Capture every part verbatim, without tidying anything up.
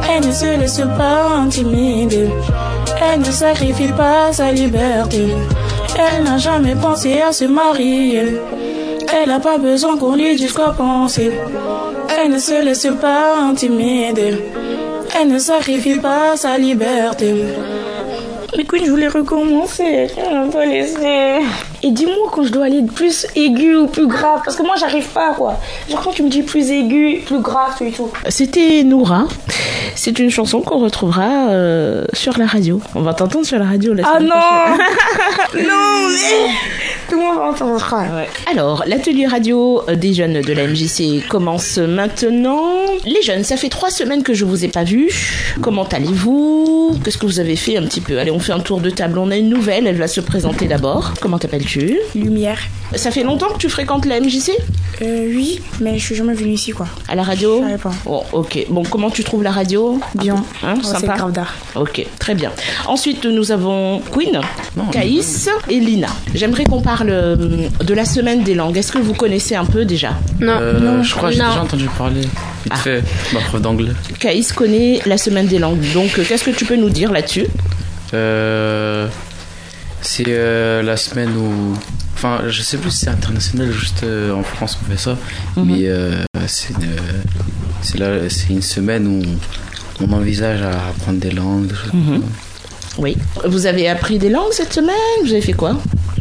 Elle ne se laisse pas intimider. Elle ne sacrifie pas sa liberté. Elle n'a jamais pensé à se marier. Elle n'a pas besoin qu'on lui dise quoi penser. Elle ne se laisse pas intimider. Elle ne sacrifie pas sa liberté. Mais Queen, je voulais recommencer. Elle m'a pas laissé. Et dis-moi quand je dois aller plus aigu ou plus grave. Parce que moi, j'arrive pas, quoi. Genre quand tu me dis plus aigu, plus grave, tout et tout. C'était Noura. C'est une chanson qu'on retrouvera euh, sur la radio. On va t'entendre sur la radio la semaine ah prochaine. Non Non, mais... Tout le monde va entendre. Ouais. Alors, l'atelier radio des jeunes de la M J C commence maintenant. Les jeunes, ça fait trois semaines que je vous ai pas vus. Comment allez-vous? Qu'est-ce que vous avez fait un petit peu? Allez, on fait un tour de table. On a une nouvelle, elle va se présenter d'abord. Comment t'appelles-tu? Lumière. Ça fait longtemps que tu fréquentes la M J C? Euh, oui, mais je suis jamais venue ici, quoi. À la radio? Je savais pas. Oh, ok. Bon, comment tu trouves la radio? Bien. Hein, oh, sympa. C'est grave d'art. Ok, très bien. Ensuite, nous avons Queen, non, Caïs non. et Lina. J'aimerais qu'on parle de la semaine des langues. Est-ce que vous connaissez un peu déjà? Non. Euh, non. Je crois que j'ai non. déjà entendu parler. Vite ah. fait, ma prof d'anglais. Caïs connaît la semaine des langues. Donc, qu'est-ce que tu peux nous dire là-dessus? euh, C'est euh, la semaine où... Enfin, je sais plus si c'est international ou juste euh, en France qu'on fait ça. Mm-hmm. Mais euh, c'est, une, c'est, là, c'est une semaine où on, on envisage à apprendre des langues. Des choses mm-hmm. Oui. Vous avez appris des langues cette semaine? Vous avez fait quoi?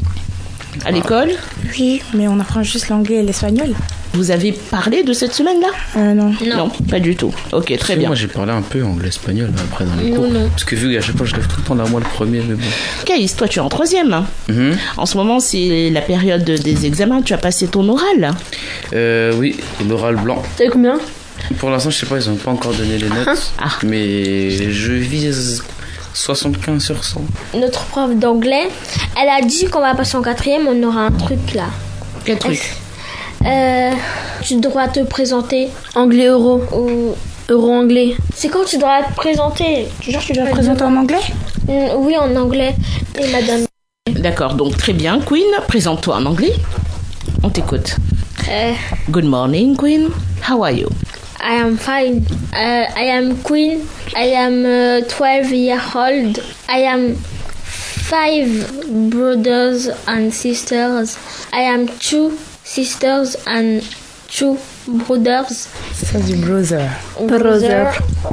À l'école? Oui, mais on apprend juste l'anglais et l'espagnol. Vous avez parlé de cette semaine-là? euh, non. non. Non, pas du tout. Ok, très bien. Moi, j'ai parlé un peu anglais-espagnol après dans les non, cours. Non. Parce que vu qu'à chaque fois, je lève tout le temps la moi le premier, mais bon. Caïs, toi, tu es en troisième. Mm-hmm. En ce moment, c'est la période des examens. Tu as passé ton oral? euh, Oui, l'oral blanc. T'as combien? Pour l'instant, je sais pas, ils n'ont pas encore donné les notes. Ah. Mais je vise soixante-quinze sur cent. Notre prof d'anglais, elle a dit qu'on va passer en quatrième, on aura un truc là. Quel truc? euh, Tu dois te présenter. Anglais euro. Ou euro-anglais. C'est quand tu dois te présenter. Genre tu dois te présenter en anglais? mmh, Oui, en anglais. Et madame. D'accord, donc très bien. Queen, présente-toi en anglais. On t'écoute. Euh, Good morning, Queen. How are you? I am fine. Uh, I am Queen. I am uh, twelve years old. I am five brothers and sisters. I am two sisters and two brothers. Ça dit brother. Brother.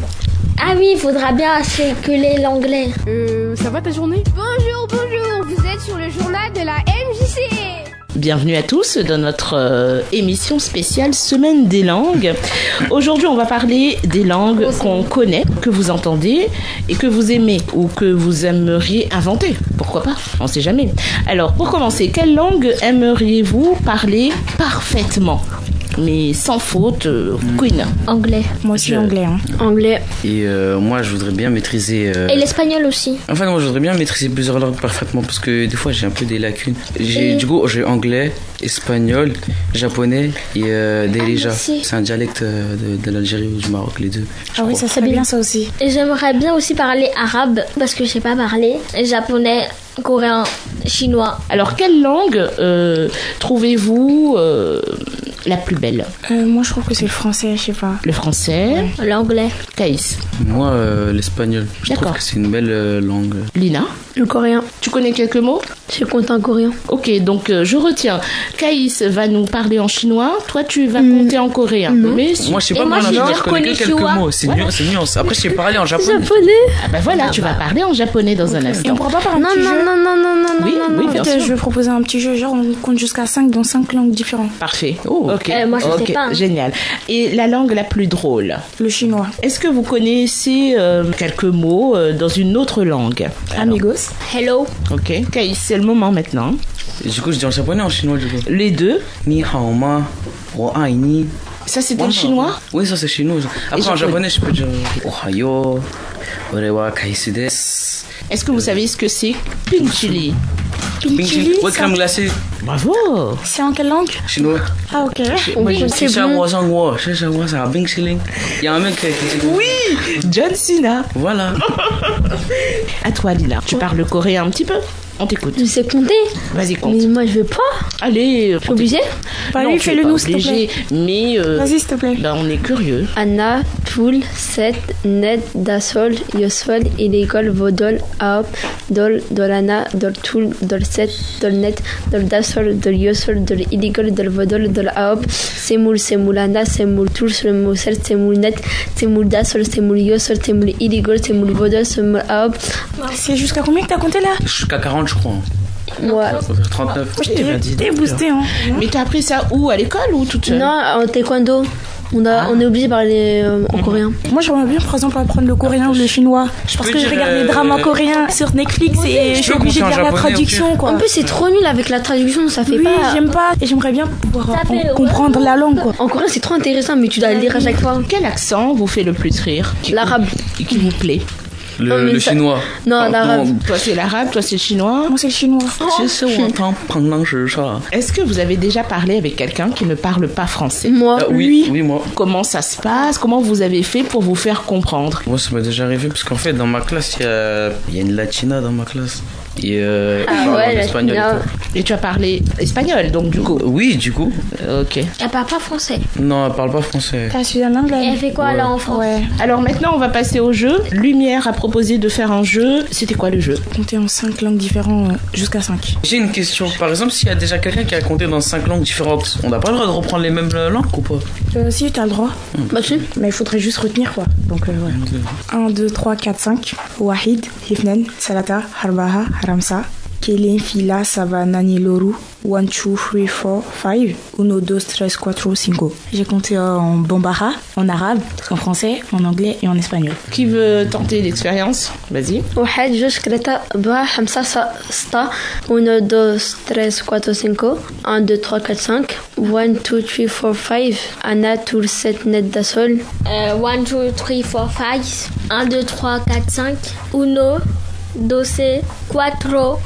Ah oui, il faudra bien circuler l'anglais. Euh, ça va ta journée? Bonjour, bonjour. Vous êtes sur le journal de la M J C. Bienvenue à tous dans notre euh, émission spéciale Semaine des langues. Aujourd'hui, on va parler des langues qu'on connaît, que vous entendez et que vous aimez ou que vous aimeriez inventer. Pourquoi pas? On ne sait jamais. Alors, pour commencer, quelle langue aimeriez-vous parler parfaitement? Mais sans faute, euh, Queen. Anglais. Moi aussi Je... anglais. Hein. Anglais. Et euh, moi, je voudrais bien maîtriser... Euh... Et l'espagnol aussi. Enfin, moi, je voudrais bien maîtriser plusieurs langues parfaitement parce que des fois, j'ai un peu des lacunes. J'ai, et... Du coup, j'ai anglais, espagnol, japonais et euh, Derija. Ah, c'est un dialecte de, de l'Algérie ou du Maroc, les deux. Ah oui, ça c'est bien ça aussi. Et j'aimerais bien aussi parler arabe parce que je sais pas parler. Japonais, coréen, chinois. Alors, quelle langue euh, trouvez-vous euh, la plus belle? euh, Moi, je trouve que c'est le français, je sais pas. Le français. Ouais. L'anglais. Caïs. Moi, euh, l'espagnol. Je D'accord. trouve que c'est une belle euh, langue. Lina. Le coréen. Tu connais quelques mots? Je compte en coréen. Ok, donc euh, je retiens. Caïs va nous parler en chinois. Toi, tu vas mmh. compter en coréen. Mmh. Mais si... Moi, je sais pas moi, comment je la vais je connais que quelques Konnichiwa. mots. C'est, voilà. nu- c'est nuance. Après, je sais parler en japonais. Japonais. Ah ben voilà, tu vas parler en japonais dans okay. un Et instant. on pourra pas faire un non, petit non, jeu? non, non, non, non, Oui, non, oui, non. bien En fait, sûr. je vais proposer un petit jeu, genre on compte jusqu'à cinq dans cinq langues différentes. Parfait. Oh, ok. Euh, moi, je Ok, sais pas, hein. Génial. Et la langue la plus drôle? Le chinois. Est-ce que vous connaissez euh, quelques mots euh, dans une autre langue? Alors, Amigos. Hello. Ok. Caïs, c'est le moment maintenant. Et du coup, je dis en japonais ou en chinois, du coup? Les deux. Ni hao ma, wo ai ni. Ça, c'était le chinois? Oui, ça c'est chinois. Après, Et en japonais. japonais, je peux dire Ohayo, ore wa kaisu desu. Est-ce que vous savez ce que c'est? Pinchili. Pinchili. Ouais, crème glacée. Bravo. C'est en quelle langue? Chinois. Ah ok. Moi, je C'est ça, moi, ça, moi. C'est ça, moi, ça a Bing Shilling. Il y a un mec qui dit. Oui, John Cena. Voilà. À toi, Lila. Tu parles coréen un petit peu? On t'écoute. Tu sais compter? Vas-y, compte. Mais moi, je veux pas. Allez, Je suis obligée? Bah non, oui, tu es fais-le pas nous, s'il te plaît. obligé, mais euh, Vas-y, s'il te plaît. ben, on est curieux. Anna, Toul, Set, Ned, Dasol, Yosol, Illegol, Vodol, Aop, Dol, Dolana, Dol Toul, Dol Set, Dol Net, Dol Dasol, Dol Yosol, Dol Illegol, Dol Vodol, Dol Aop, Semoul, Semoulana, Semoul Toul, Semoul Set, Semoul Net, Semoul Dasol, Semoul Yosol, Semoul Illegol, Semoul Vodol, Semoul Aop. C'est jusqu'à combien que t'as compté là? Jusqu'à quarante, je crois. Ouais. trente-neuf. Eh ben, dis T'es donc. boosté, hein. Mais t'as appris ça où? À l'école ou toute seule? Non, en taekwondo. On, a, on est obligé de parler euh, en coréen. Moi, j'aimerais bien, par exemple, apprendre le coréen ou le chinois. Parce peux que je dire, regarde euh, les dramas coréens sur Netflix et je suis peux obligée de compter en lire la japonais traduction, quoi. En plus, c'est trop nul avec la traduction, ça fait Oui, pas. j'aime pas. Et j'aimerais bien pouvoir Ça en- fait- comprendre la langue, quoi. En coréen, c'est trop intéressant, mais tu dois le lire à chaque fois. Quel accent vous fait le plus rire? Qui- L'arabe. Qui, qui vous plaît? Le, Non, mais le ça- chinois. Non, Enfin, l'arabe. non, Toi c'est l'arabe, toi c'est le chinois. Moi, c'est le chinois. Est-ce que vous avez déjà parlé avec quelqu'un qui ne parle pas français? Moi, Ah, oui, Lui. oui, moi. Comment ça se passe? Comment vous avez fait pour vous faire comprendre? Moi, ça m'est déjà arrivé parce qu'en fait, dans ma classe, il y a, il y a une latina dans ma classe. Et euh, elle Ah parle ouais, en espagnol. latina. et tout. Et tu as parlé espagnol, donc du coup. Oui, du coup. Euh, Ok. Elle parle pas français. Non, elle parle pas français. T'as su un Et anglais. elle fait quoi là en France? Ouais. Alors maintenant, on va passer au jeu. Lumière a proposé de faire un jeu. C'était quoi le jeu? Compter en cinq langues différentes euh, jusqu'à cinq. J'ai une question. Par exemple, s'il y a déjà quelqu'un qui a compté dans cinq langues différentes, on n'a pas le droit de reprendre les mêmes euh, langues ou pas? Euh, si, t'as le droit. bah si. Mais il faudrait juste retenir, quoi. Donc, euh, ouais. un, deux, trois, quatre, cinq. Wahid, Hifnen, Salata, Harbaha, Haramsa. Kélin, Fila, Saba, Nani, Loru. one, two, three, four, five. uno, dos, tres, cuatro, cinco. J'ai compté euh, en bambara, en arabe, en français, en anglais et en espagnol. Qui veut tenter l'expérience? Vas-y. واحد جوج ثلاثة أربعة خمسة ستة uno dos tres cuatro cinco un deux trois quatre cinq one two three four five Anna Toul Set Net Dasol Euh, one, two, three, four, five. un, deux, trois, quatre, cinq. Uno, doce, cuatro,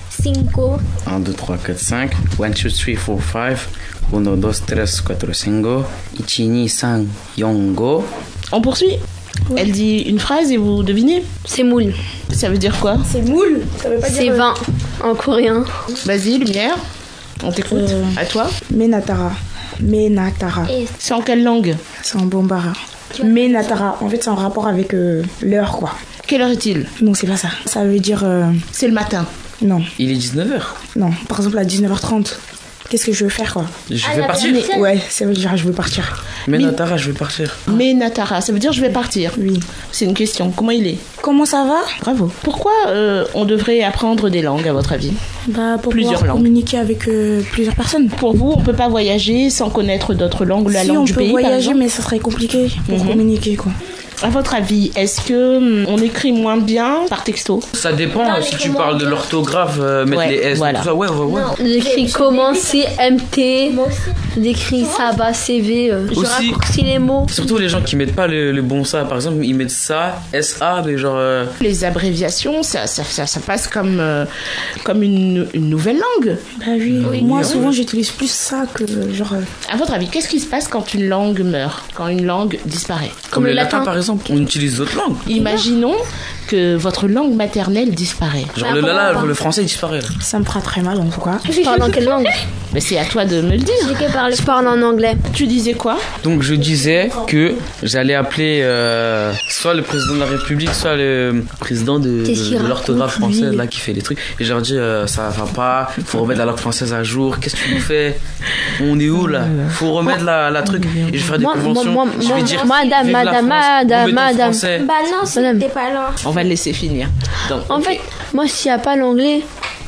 cinco. un, deux, trois, quatre, cinq. one, two, three, four, five. uno, dos, tres, cuatro, cinco. ichi, ni, san, yongo. On poursuit. Elle dit une phrase et vous devinez. C'est moule. Ça veut dire quoi? C'est moule. Ça veut pas C'est vingt en coréen. Vas-y, Lumière. On t'écoute. Euh. À toi. Menatara. Menatara. Et C'est en quelle langue? C'est en bambara. Menatara. En fait, c'est en rapport avec euh, l'heure, quoi. Quelle heure est-il? Non, c'est pas ça. Ça veut dire. euh, C'est le matin. non, Il est dix-neuf heures. non. Par exemple, à dix-neuf heures trente. Qu'est-ce que je veux faire, quoi? Je Ah, vais la partir. vérité. Ouais, ça veut dire je veux partir. Mais Natara, je vais partir. Mais Natara, ça veut dire je vais partir. Oui. C'est une question. Comment il est? Comment ça va? Bravo. Pourquoi euh, on devrait apprendre des langues à votre avis? Bah, pour Plusieurs pouvoir langues. communiquer avec euh, plusieurs personnes. Pour vous, on peut pas voyager sans connaître d'autres langues, la si langue on du peut pays par voyager, exemple. mais ça serait compliqué pour Mhm. communiquer, quoi. À votre avis, est-ce que hum, on écrit moins bien par texto? Ça dépend Non, euh, mais si tu comment parles de dire l'orthographe, euh, mettre Ouais, les S, voilà. tout ça. Ouais, ouais, ouais. Non. J'écris J'ai- comment j'ai- C M T. Moi aussi. J'écris Saba C V. euh, Je Aussi- raccourcis les mots. Surtout les gens qui mettent pas le, le bon ça. Par exemple, ils mettent ça, S A, mais genre. euh, Les abréviations, ça, ça, ça, ça passe comme, euh, comme une, une nouvelle langue. Bah oui. Oui, Moi, oui, souvent, oui. j'utilise plus ça que genre. euh, À votre avis, qu'est-ce qui se passe quand une langue meurt, quand une langue disparaît? Comme, le le latin, latin. par exemple. On utilise d'autres langues. Imaginons que votre langue maternelle disparaît. Genre Bah, le comment lala, pas le français il disparaît. là. Ça me fera très mal, en tout cas. Tu parles en quelle langue? Mais c'est à toi de me le dire. J'ai que parler. Je parle en anglais. Tu disais quoi? Donc je disais que j'allais appeler euh, soit le président de la République, soit le président de, Qu'est-ce qu'il de l'orthographe raconte, lui française là qui fait les trucs. Et je leur dis euh, ça va pas, faut remettre la langue française à jour. Qu'est-ce que tu nous fais? On est où là? Faut remettre la, la truc. Et je vais faire des Moi, moi, conventions. moi, je vais moi, dire madame, vive la madame, France, madame, remettons le madame. français. Bah non, si Madame. t'es pas là. On va le laisser finir. Donc, En ok. fait, moi, s'il n'y a pas l'anglais,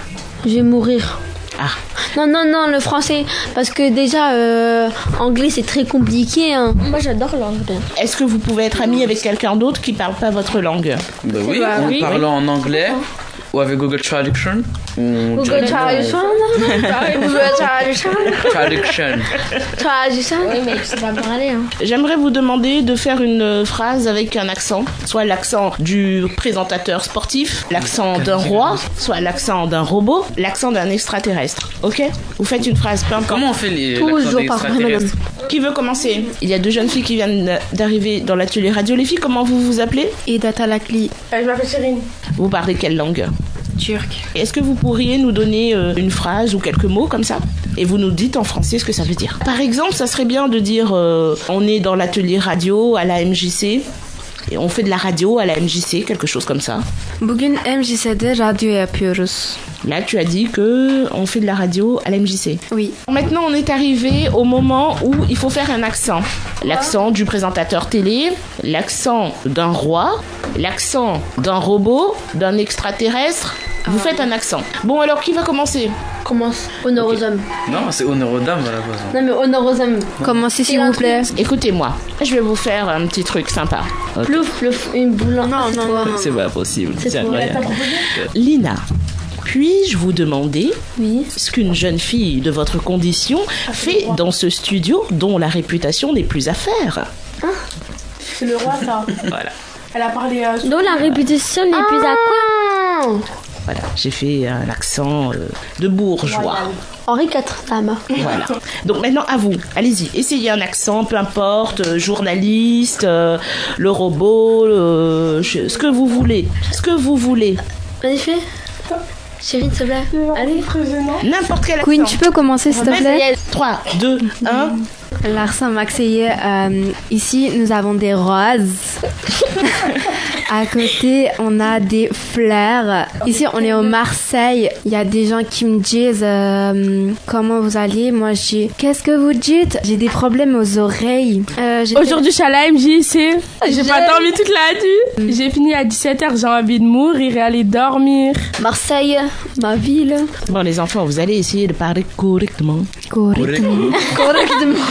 je vais mourir. Ah. Non, non, non, le français. Parce que déjà, euh, anglais, c'est très compliqué. Hein. Moi j'adore l'anglais. Est-ce que vous pouvez être ami avec quelqu'un d'autre qui parle pas votre langue? Bah oui, Bah en oui. parlant en anglais ou avec Google Traduction. on Google dirait- Traduction. Google Traduction. Traduction. Traduction. Oui, mais tu sais pas parler. Hein. J'aimerais vous demander de faire une euh, phrase avec un accent, soit l'accent du présentateur sportif, l'accent d'un roi, soit l'accent d'un robot, l'accent d'un extraterrestre. Ok? Vous faites une phrase, peu importe. Comment on fait les Toujours l'accent des par extraterrestres? Qui veut commencer? Il y a deux jeunes filles qui viennent d'arriver dans l'atelier radio. Les filles, comment vous vous appelez? Et Data Lakli. je m'appelle Cyrine. Vous parlez quelle langue? Turc. Est-ce que vous pourriez nous donner euh, une phrase ou quelques mots comme ça? Et vous nous dites en français ce que ça veut dire. Par exemple, ça serait bien de dire euh, on est dans l'atelier radio à la M J C. Et on fait de la radio à la M J C, quelque chose comme ça. Bugün M J C'de radyo yapıyoruz. Là, tu as dit que on fait de la radio à la M J C. Oui. Maintenant, on est arrivé au moment où il faut faire un accent. L'accent du présentateur télé, l'accent d'un roi, l'accent d'un robot, d'un extraterrestre. Vous faites un accent. Bon, alors, qui va commencer? Commence. Honneur aux hommes. Non, c'est honneur aux dames à la base. Non, mais honneur aux hommes. Commencez s'il vous plaît. Écoutez-moi, je vais vous faire un petit truc sympa. Okay. Plouf, plouf, une boule. Non, non, non. C'est pas possible. C'est trop. Lina, puis-je vous demander oui. ce qu'une jeune fille de votre condition fait dans ce studio dont la réputation n'est plus à faire? Hein? C'est le roi, ça. Voilà. Elle a parlé... Euh, dont la réputation n'est plus à quoi? Voilà, j'ai fait un accent euh, de bourgeois. Henri quatre, dame. Voilà. Donc maintenant, à vous. Allez-y, essayez un accent, peu importe, euh, journaliste, euh, le robot, euh, ce que vous voulez. Ce que vous voulez. Vas-y, fais. Chérie, s'il te plaît. Allez. N'importe quel accent. Queen, tu peux commencer s'il te plaît? trois, deux, un. L'accent marseillais, euh, ici nous avons des roses. À côté, on a des fleurs. Ici, on est au Marseille. Il y a des gens qui me disent euh, comment vous allez. Moi, je dis qu'est-ce que vous dites? J'ai des problèmes aux oreilles. Euh, Aujourd'hui, je suis à la M J C. J'ai pas dormi toute la nuit. J'ai fini à dix-sept heures. J'ai envie de mourir et aller dormir. Marseille, ma ville. Bon, les enfants, vous allez essayer de parler correctement. Correctement. Correctement.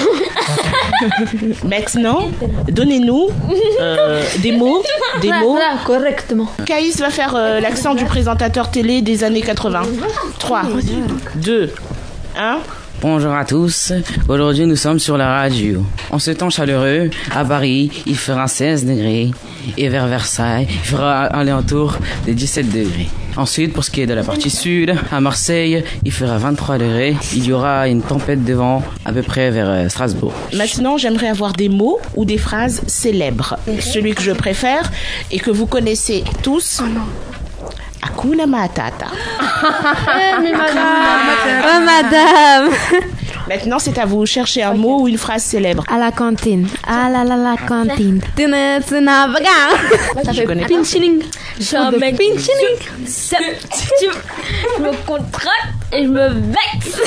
Maintenant, donnez-nous euh, des mots, des mots. Voilà, correctement. Caïs va faire euh, l'accent du présentateur télé des années quatre-vingts. trois, deux, un. Bonjour à tous, aujourd'hui nous sommes sur la radio. En ce temps chaleureux, à Paris, il fera seize degrés et vers Versailles, il fera alentour de dix-sept degrés. Ensuite, pour ce qui est de la partie sud, à Marseille, il fera vingt-trois degrés. Il y aura une tempête de vent à peu près vers Strasbourg. Maintenant, j'aimerais avoir des mots ou des phrases célèbres. Celui que je préfère et que vous connaissez tous. Hakuna Matata. Eh, mais madame. Oh, madame. Maintenant, c'est à vous. Chercher un mot ou une phrase célèbre. À la cantine. À la la la cantine. Je connais pas. Pinchiling. Je suis un mec. Pinchiling. Je me contracte et je me vexe.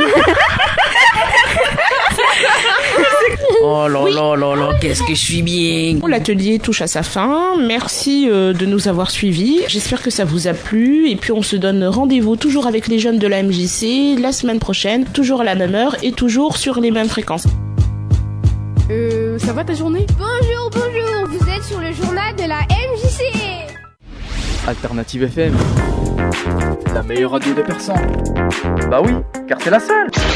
Oh là là là là, qu'est-ce que je suis bien. L'atelier touche à sa fin. Merci euh, de nous avoir suivis. J'espère que ça vous a plu. Et puis, on se donne rendez-vous toujours avec les jeunes de la M J C la semaine prochaine, toujours à la même heure et toujours sur les mêmes fréquences. Euh, ça va ta journée? Bonjour, bonjour, vous êtes sur le journal de la M J C. Alternative F M, la meilleure radio de Persan. Bah oui, car c'est la seule.